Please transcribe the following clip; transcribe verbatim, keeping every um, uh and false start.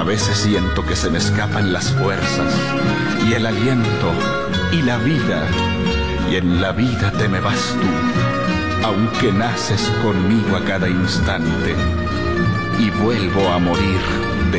veces siento que se me escapan las fuerzas y el aliento y la vida, y en la vida te me vas tú, aunque naces conmigo a cada instante, y vuelvo a morir